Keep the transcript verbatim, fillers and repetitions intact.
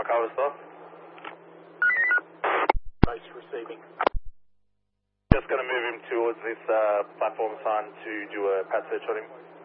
Cover stop. Base receiving. Just going to move him towards this uh, platform sign to do a pat search on him.